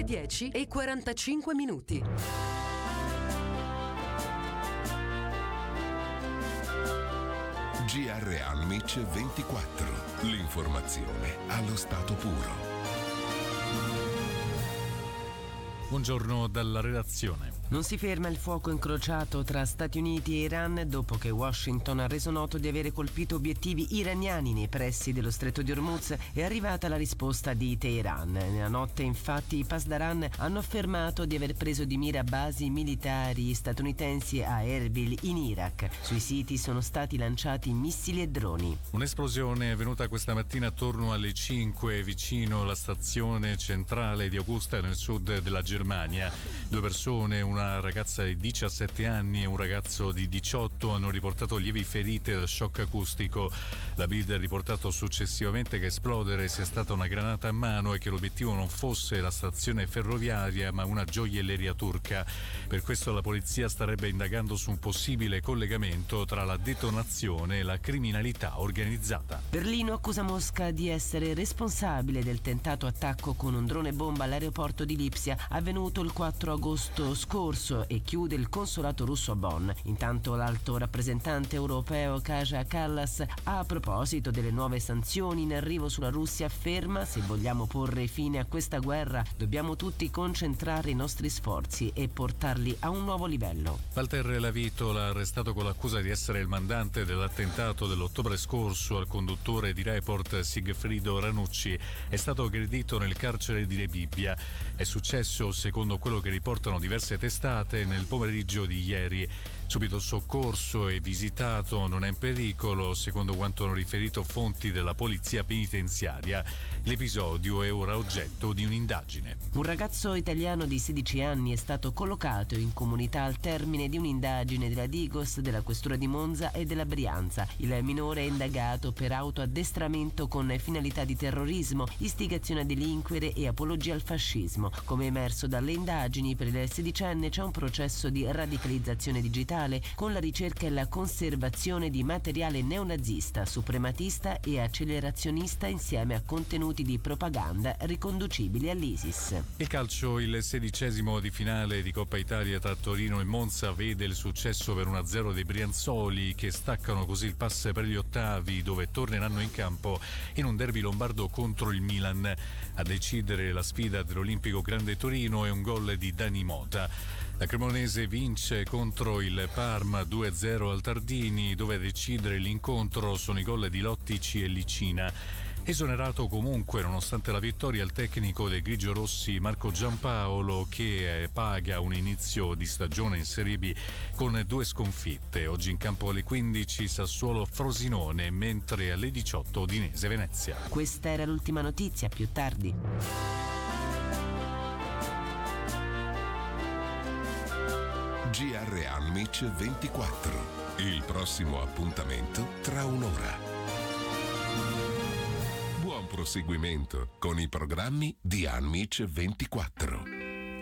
9:10:45. GR Almic 24. L'informazione allo stato puro. Buongiorno dalla redazione. Non si ferma il fuoco incrociato tra Stati Uniti e Iran dopo che Washington ha reso noto di avere colpito obiettivi iraniani nei pressi dello stretto di Hormuz. È arrivata la risposta di Teheran. Nella notte infatti i Pasdaran hanno affermato di aver preso di mira basi militari statunitensi a Erbil in Iraq. Sui siti sono stati lanciati missili e droni. Un'esplosione è avvenuta questa mattina attorno alle 5 vicino alla stazione centrale di Augusta nel sud della Germania. 2 persone, una ragazza di 17 anni e un ragazzo di 18 hanno riportato lievi ferite da shock acustico. La BID ha riportato successivamente che esplodere sia stata una granata a mano e che l'obiettivo non fosse la stazione ferroviaria ma una gioielleria turca. Per questo la polizia starebbe indagando su un possibile collegamento tra la detonazione e la criminalità organizzata. Berlino accusa Mosca di essere responsabile del tentato attacco con un drone bomba all'aeroporto di Lipsia avvenuto il 4 agosto scorso e chiude il consolato russo a Bonn. Intanto l'alto rappresentante europeo Kaja Kallas, a proposito delle nuove sanzioni in arrivo sulla Russia, afferma: se vogliamo porre fine a questa guerra dobbiamo tutti concentrare i nostri sforzi e portarli a un nuovo livello. Walter Lavitola, arrestato con l'accusa di essere il mandante dell'attentato dell'ottobre scorso al conduttore di Report Sigfrido Ranucci, è stato aggredito nel carcere di Rebibbia. È successo, secondo quello che riportano diverse testate, nel pomeriggio di ieri. Subito soccorso e visitato, non è in pericolo, secondo quanto hanno riferito fonti della polizia penitenziaria. L'episodio è ora oggetto di un'indagine. Un ragazzo italiano di 16 anni è stato collocato in comunità al termine di un'indagine della Digos, della Questura di Monza e della Brianza. Il minore è indagato per autoaddestramento con finalità di terrorismo, istigazione a delinquere e apologia al fascismo. Come emerso dalle indagini, per il 16enne c'è un processo di radicalizzazione digitale con la ricerca e la conservazione di materiale neonazista, suprematista e accelerazionista insieme a contenuti di propaganda riconducibili all'ISIS. Il calcio, il 16° di finale di Coppa Italia tra Torino e Monza vede il successo per 1-0 dei Brianzoli, che staccano così il pass per gli ottavi, dove torneranno in campo in un derby lombardo contro il Milan. A decidere la sfida dell'Olimpico Grande Torino è un gol di Dani Mota. La Cremonese vince contro il Parma 2-0 al Tardini, dove a decidere l'incontro sono i gol di Lottici e Licina. Esonerato comunque, nonostante la vittoria, il tecnico dei grigiorossi Marco Giampaolo, che paga un inizio di stagione in Serie B con 2 sconfitte. Oggi in campo alle 15 Sassuolo-Frosinone, mentre alle 18 Udinese-Venezia. Questa era l'ultima notizia, più tardi. GR Almic 24. Il prossimo appuntamento tra un'ora. Buon proseguimento con i programmi di Almic 24.